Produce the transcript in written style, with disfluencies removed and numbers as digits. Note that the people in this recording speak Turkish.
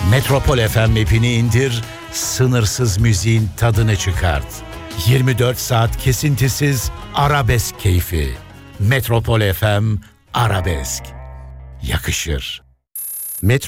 Metropol FM app'ini indir, sınırsız müziğin tadını çıkart. 24 saat kesintisiz arabesk keyfi. Metropol FM Arabesk. Yakışır.